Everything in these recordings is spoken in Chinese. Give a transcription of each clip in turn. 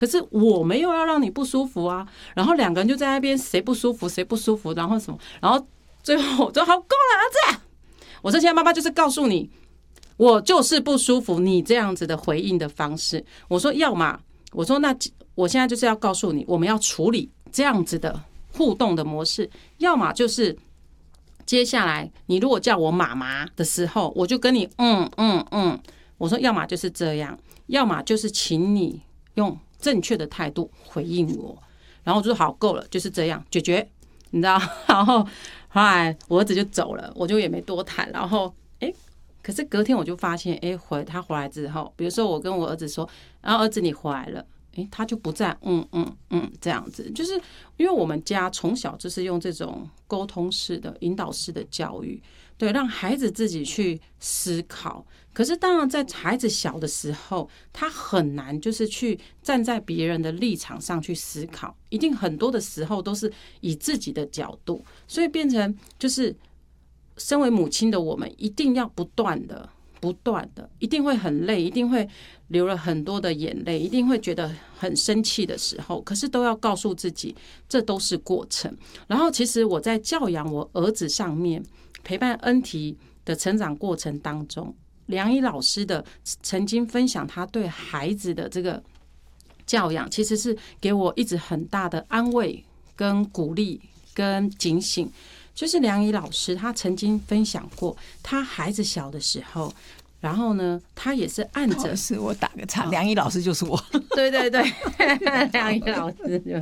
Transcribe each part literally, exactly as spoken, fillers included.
可是我没有要让你不舒服啊。然后两个人就在那边谁不舒服谁不舒服，然后什么，然后最后我说好够了儿子，我说现在妈妈就是告诉你，我就是不舒服你这样子的回应的方式。我说要嘛，我说那我现在就是要告诉你，我们要处理这样子的互动的模式，要么就是接下来你如果叫我妈妈的时候，我就跟你嗯嗯嗯，我说要么就是这样，要么就是请你用正确的态度回应我。然后我就说好够了，就是这样解决，你知道。然后后来我儿子就走了，我就也没多谈。然后哎，可是隔天我就发现，哎，回他回来之后，比如说我跟我儿子说，然后儿子你回来了。诶，他就不再嗯嗯嗯这样子，就是因为我们家从小就是用这种沟通式的引导式的教育，对，让孩子自己去思考。可是当然在孩子小的时候，他很难就是去站在别人的立场上去思考，一定很多的时候都是以自己的角度，所以变成就是身为母亲的我们一定要不断的不断的，一定会很累，一定会流了很多的眼泪，一定会觉得很生气的时候，可是都要告诉自己，这都是过程。然后其实我在教养我儿子上面，陪伴恩缇的成长过程当中，梁一老师的曾经分享他对孩子的这个教养，其实是给我一直很大的安慰跟鼓励跟警醒。就是梁一老师他曾经分享过，他孩子小的时候，然后呢，他也是按着， 是我打个岔，梁一老师就是我， 对对对，梁一老师就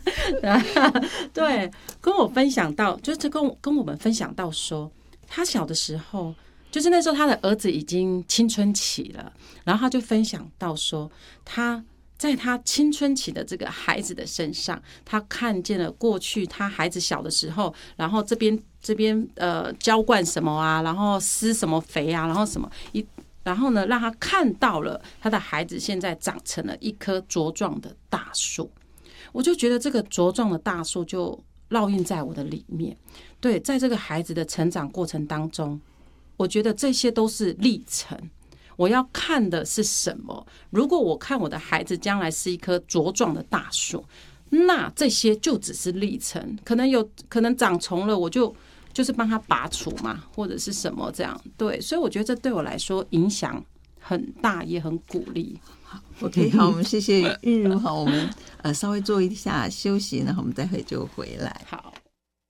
对，跟我分享到，就是跟跟我们分享到说，他小的时候，就是那时候他的儿子已经青春期了，然后他就分享到说，他在他青春期的这个孩子的身上，他看见了过去他孩子小的时候，然后这边这边呃浇灌什么啊，然后施什么肥啊，然后什么一，然后呢让他看到了他的孩子现在长成了一棵茁壮的大树。我就觉得这个茁壮的大树就烙印在我的里面。对，在这个孩子的成长过程当中，我觉得这些都是历程。我要看的是什么？如果我看我的孩子将来是一棵茁壮的大树，那这些就只是历程。可能有可能长虫了，我就就是帮他拔除嘛，或者是什么这样。对，所以我觉得这对我来说影响很大，也很鼓励。 OK， 好，我们谢谢韵如。好，我们呃稍微做一下休息，然后我们待会就回来。 好。